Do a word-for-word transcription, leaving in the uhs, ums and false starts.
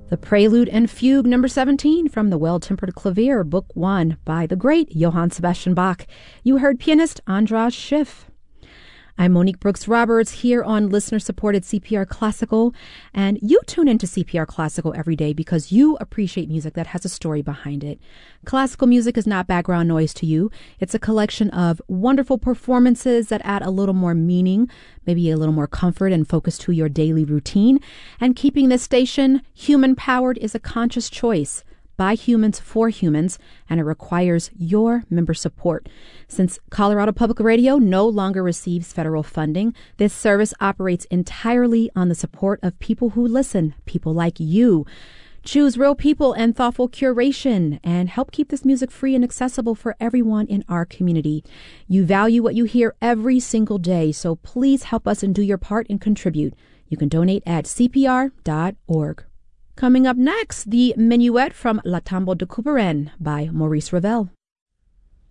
The Prelude and Fugue number seventeen from the Well-Tempered Clavier, Book one, by the great Johann Sebastian Bach. You heard pianist Andras Schiff. I'm Monique Brooks-Roberts here on listener-supported C P R Classical, and you tune into C P R Classical every day because you appreciate music that has a story behind it. Classical music is not background noise to you. It's a collection of wonderful performances that add a little more meaning, maybe a little more comfort and focus to your daily routine. And keeping this station human-powered is a conscious choice by humans for humans, and it requires your member support. Since Colorado Public Radio no longer receives federal funding, this service operates entirely on the support of people who listen, people like you. Choose real people and thoughtful curation, and help keep this music free and accessible for everyone in our community. You value what you hear every single day, so please help us and do your part and contribute. You can donate at C P R dot org. Coming up next, the Minuet from La Tombe de Couperin by Maurice Ravel.